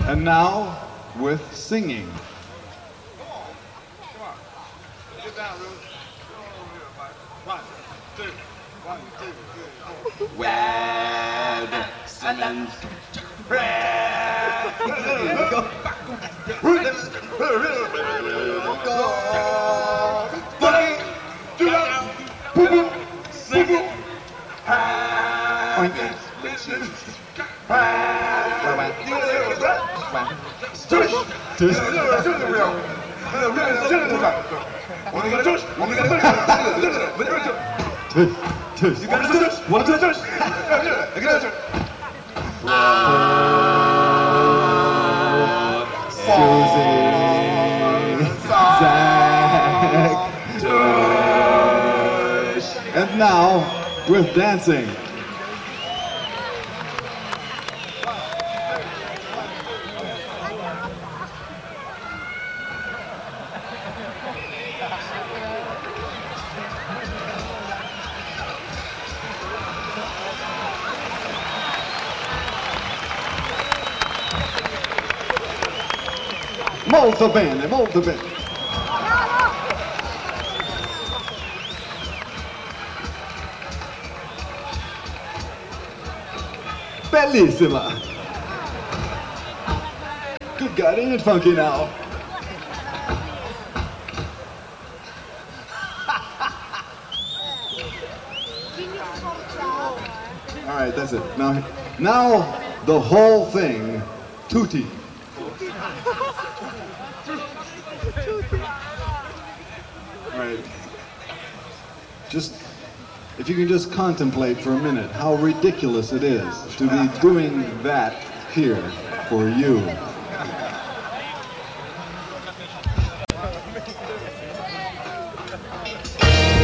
And now, with singing. Come on. Get down, Ruth. 1, 2, 1, 2, 3, 4. Red cement. And now, with dancing. Molto bene, molto bene. Bellissima. Good God, ain't it funky now? All right, that's it. Now the whole thing, tutti. All right. Just, if you can just contemplate for a minute how ridiculous it is to be doing that here for you.